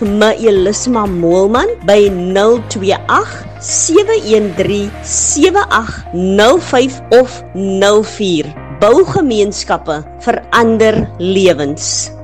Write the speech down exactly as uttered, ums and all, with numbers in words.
me Elisma Moelman by nul twee agt sewe een drie sewe agt nul vyf of nul vier. Bou gemeenskappe, verander lewens.